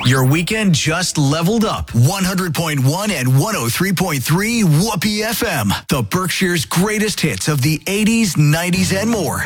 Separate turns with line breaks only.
Your weekend just leveled up. 100.1 and 103.3 Whoopee FM. The Berkshire's greatest hits of the 80s, 90s, and more.